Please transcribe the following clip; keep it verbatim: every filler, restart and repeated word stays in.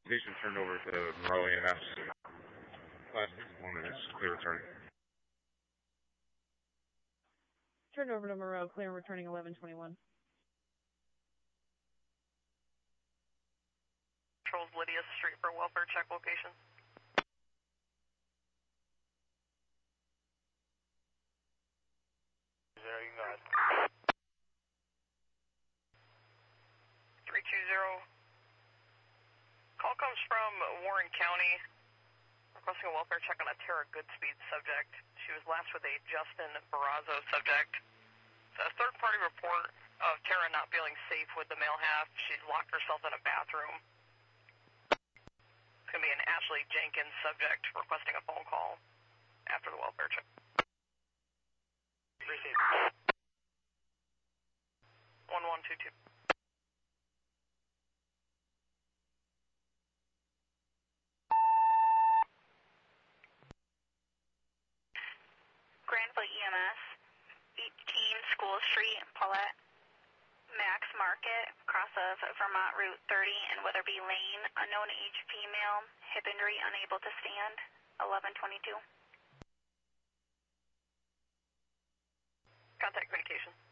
Patient turned over to Monroe A M S. Last one minutes, clear return. Turned over to Monroe, clear returning eleven twenty-one. Controls Lydia Street for welfare check location. Zero, you got it. three two zero. Call comes from Warren County, requesting a welfare check on a Tara Goodspeed subject. She was last with a Justin Barrazo subject. It's a third-party report of Tara not feeling safe with the male half. She's locked herself in a bathroom. It's going to be an Ashley Jenkins subject requesting a phone call after the welfare check. Receive. one one two two. Granville E M S, eighteen School Street, Paulette, Max Market, cross of Vermont Route thirty and Weatherby Lane, unknown age female, hip injury, unable to stand, eleven twenty-two. Contact communication.